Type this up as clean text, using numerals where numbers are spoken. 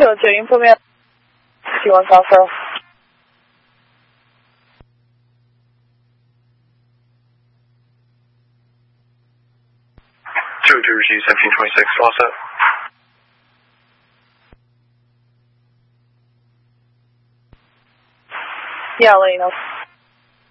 209 information. C1 Southwest. 202 received 1726, all set. Yeah, I'll let you know.